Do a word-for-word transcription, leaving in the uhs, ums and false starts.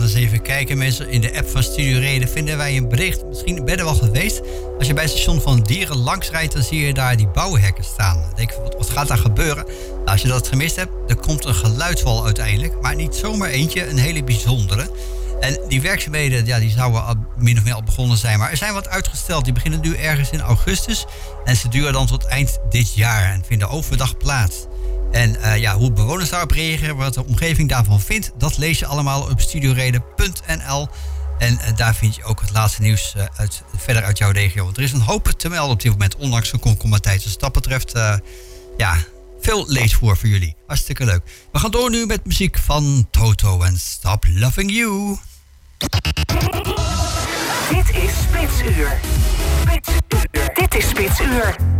eens even kijken, mensen. In de app van Studio Reden vinden wij een bericht. Misschien ben je er wel geweest. Als je bij het station van Dieren langs rijdt, dan zie je daar die bouwhekken staan. Dan denk je, wat, wat gaat daar gebeuren? Nou, als je dat gemist hebt, er komt een geluidswal uiteindelijk. Maar niet zomaar eentje, een hele bijzondere. En die werkzaamheden, ja, die zouden al min of meer al begonnen zijn. Maar er zijn wat uitgesteld. Die beginnen nu ergens in augustus. En ze duren dan tot eind dit jaar en vinden overdag plaats. En uh, ja, hoe bewoners daarop reageren, wat de omgeving daarvan vindt, dat lees je allemaal op studioreden punt n l. En uh, daar vind je ook het laatste nieuws uh, uit, verder uit jouw regio. Want er is een hoop te melden op dit moment, ondanks de komkommertijd. Dus dat betreft, uh, ja, veel leesvoer voor jullie. Hartstikke leuk. We gaan door nu met muziek van Toto en Stop Loving You. Dit is Spitsuur. Spitsuur. Dit is Spitsuur.